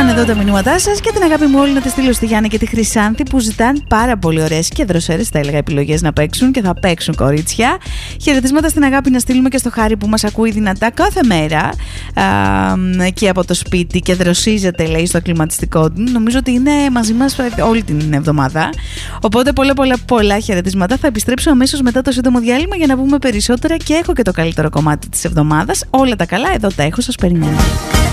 είναι εδώ τα μηνύματά σας και την αγάπη μου όλη να τη στείλω στη Γιάννη και τη Χρυσάνθη που ζητάνε πάρα πολύ ωραίες και δροσερές, θα έλεγα, επιλογές να παίξουν και θα παίξουν, κορίτσια. Χαιρετίσματα στην αγάπη να στείλουμε και στο Χάρη που μας ακούει δυνατά κάθε μέρα και από το σπίτι και δροσίζεται, λέει, στο κλιματιστικό του. Νομίζω ότι είναι μαζί μας όλη την εβδομάδα. Οπότε πολλά χαιρετίσματα. Θα επιστρέψω αμέσως μετά το σύντομο διάλειμμα για να πούμε περισσότερα και έχω και το καλύτερο κομμάτι της εβδομάδας. Όλα τα καλά, εδώ τα έχω, σας περιμένω.